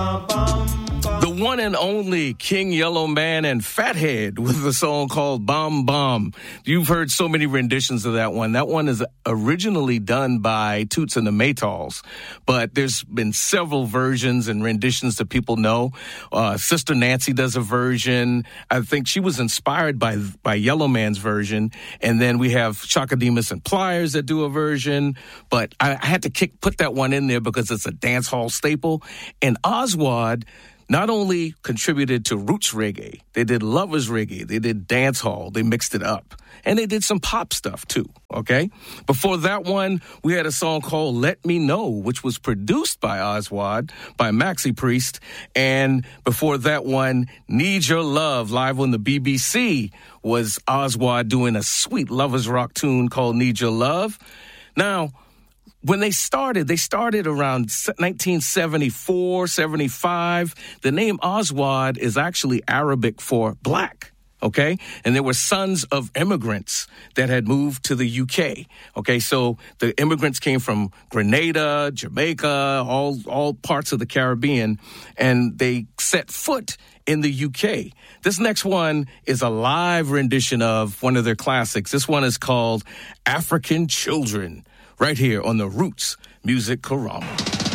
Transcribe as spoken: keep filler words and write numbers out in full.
The one and only King Yellow Man and Fathead with a song called Bomb Bomb. You've heard so many renditions of that one. That one is originally done by Toots and the Maytals, but there's been several versions and renditions that people know. Uh, Sister Nancy does a version. I think she was inspired by by Yellow Man's version. And then we have Chaka Demus and Pliers that do a version. But I, I had to kick put that one in there because it's a dance hall staple. And Oswald not only contributed to roots reggae, they did lovers reggae, they did dance hall, they mixed it up. And they did some pop stuff too, okay? Before that one, we had a song called Let Me Know, which was produced by Oswald, by Maxi Priest. And before that one, Need Your Love, live on the B B C, was Oswald doing a sweet lovers rock tune called Need Your Love. Now, when they started, they started around nineteen seventy-four, seventy-five. The name Oswald is actually Arabic for black, okay? And they were sons of immigrants that had moved to the U K, okay? So the immigrants came from Grenada, Jamaica, all, all parts of the Caribbean, and they set foot in the U K. This next one is a live rendition of one of their classics. This one is called African Children, right here on the Roots Music Karama.